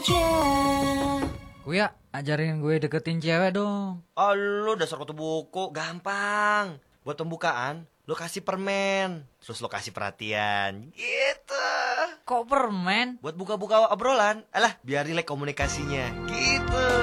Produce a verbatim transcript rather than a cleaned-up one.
aja. Kuya, ajarin gue deketin cewek dong. Oh, lu dasar kutu buku, gampang. Buat pembukaan, lu kasih permen, terus lu kasih perhatian, gitu. Kok permen? Buat buka-buka obrolan, alah biar rileks komunikasinya, gitu.